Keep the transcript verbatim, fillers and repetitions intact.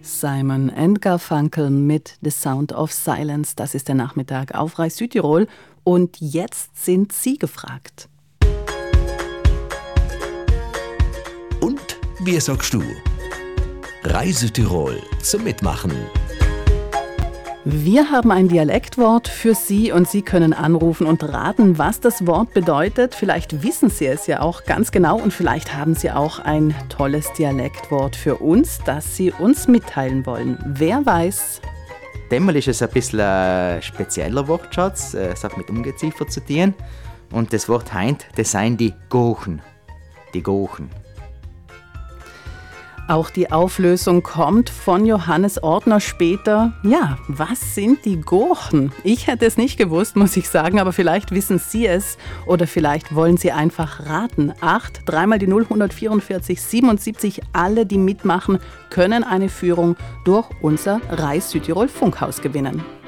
Simon and Garfunkel mit The Sound of Silence. Das ist der Nachmittag auf Reis Südtirol. Und jetzt sind Sie gefragt. Und wie sagst du? Reise Tirol zum Mitmachen. Wir haben ein Dialektwort für Sie und Sie können anrufen und raten, was das Wort bedeutet. Vielleicht wissen Sie es ja auch ganz genau und vielleicht haben Sie auch ein tolles Dialektwort für uns, das Sie uns mitteilen wollen. Wer weiß? Dämmerl ist es ein bisschen ein spezieller Wortschatz, es hat mit Ungeziefer zu tun. Und das Wort heint, das sind die Gochen. Die Gochen. Auch die Auflösung kommt von Johannes Ortner später. Ja, was sind die Gochen? Ich hätte es nicht gewusst, muss ich sagen, aber vielleicht wissen Sie es oder vielleicht wollen Sie einfach raten. acht, dreimal die null, hundertvierundvierzig, siebenundsiebzig, alle, die mitmachen, können eine Führung durch unser Reis Südtirol Funkhaus gewinnen.